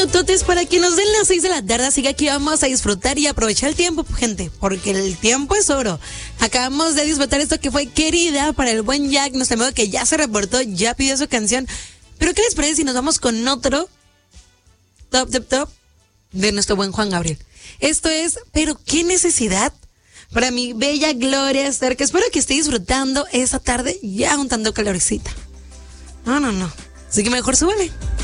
minutotes para que nos den las 6 de la tarde, así que aquí vamos a disfrutar y aprovechar el tiempo, gente, porque el tiempo es oro. Acabamos de disfrutar esto que fue Querida para el buen Jack, nuestro amigo que ya se reportó, ya pidió su canción. Pero ¿qué les parece si nos vamos con otro top de nuestro buen Juan Gabriel? Esto es, pero qué necesidad, para mi bella Gloria Esther, que espero que esté disfrutando esta tarde ya untando calorcita. No. Así que mejor súbele.